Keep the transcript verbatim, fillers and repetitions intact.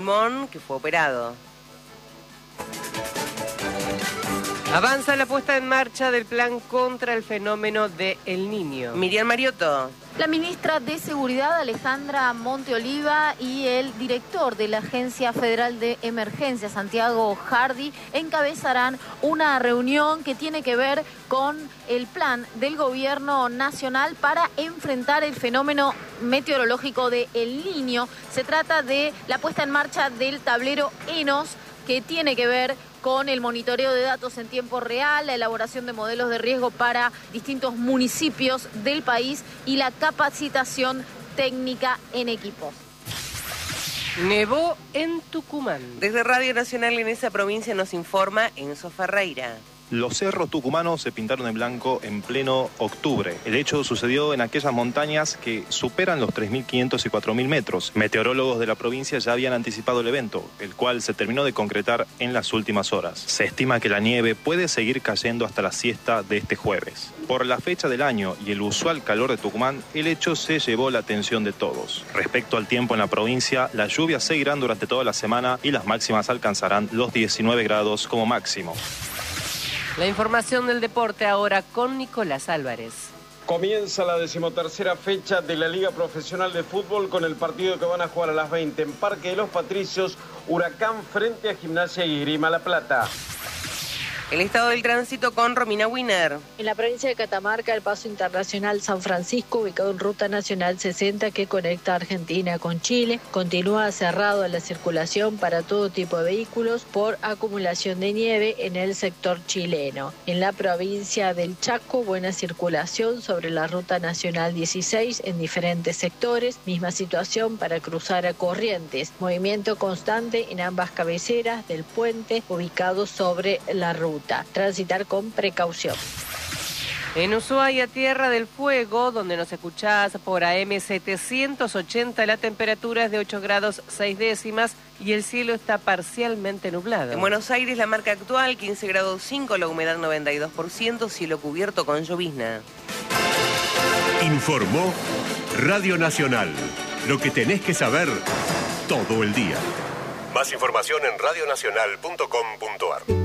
pulmón que fue operado. Avanza la puesta en marcha del plan contra el fenómeno de El Niño. Miriam Mariotto. La ministra de Seguridad, Alejandra Monteoliva, y el director de la Agencia Federal de Emergencia, Santiago Hardy, encabezarán una reunión que tiene que ver con el plan del gobierno nacional para enfrentar el fenómeno meteorológico de El Niño. Se trata de la puesta en marcha del tablero ENOS, que tiene que ver con el monitoreo de datos en tiempo real, la elaboración de modelos de riesgo para distintos municipios del país y la capacitación técnica en equipos. Nevó en Tucumán. Desde Radio Nacional en esa provincia nos informa Enzo Ferreira. Los cerros tucumanos se pintaron en blanco en pleno octubre. El hecho sucedió en aquellas montañas que superan los tres mil quinientos y cuatro mil metros. Meteorólogos de la provincia ya habían anticipado el evento, el cual se terminó de concretar en las últimas horas. Se estima que la nieve puede seguir cayendo hasta la siesta de este jueves. Por la fecha del año y el usual calor de Tucumán, el hecho se llevó la atención de todos. Respecto al tiempo en la provincia, las lluvias seguirán durante toda la semana y las máximas alcanzarán los diecinueve grados como máximo. La información del deporte ahora con Nicolás Álvarez. Comienza la decimotercera fecha de la Liga Profesional de Fútbol con el partido que van a jugar a las veinte en Parque de los Patricios, Huracán frente a Gimnasia y Esgrima La Plata. El estado del tránsito con Romina Winer. En la provincia de Catamarca, el paso internacional San Francisco, ubicado en Ruta Nacional sesenta que conecta Argentina con Chile, continúa cerrado a la circulación para todo tipo de vehículos por acumulación de nieve en el sector chileno. En la provincia del Chaco, buena circulación sobre la Ruta Nacional dieciséis en diferentes sectores, misma situación para cruzar a Corrientes, movimiento constante en ambas cabeceras del puente ubicados sobre la ruta. Transitar con precaución. En Ushuaia, Tierra del Fuego, donde nos escuchás por A M setecientos ochenta, la temperatura es de ocho grados seis décimas y el cielo está parcialmente nublado. En Buenos Aires, la marca actual quince grados cinco, la humedad noventa y dos por ciento, cielo cubierto con llovizna. Informó Radio Nacional. Lo que tenés que saber todo el día. Más información en radionacional punto com punto ar.